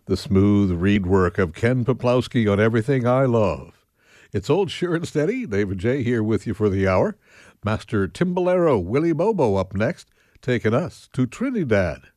The smooth reed work of Ken Poplowski on Everything I Love. It's old sure and steady. David J. here with you for the hour. Master Timbalero Willie Bobo up next, taking us to Trinidad.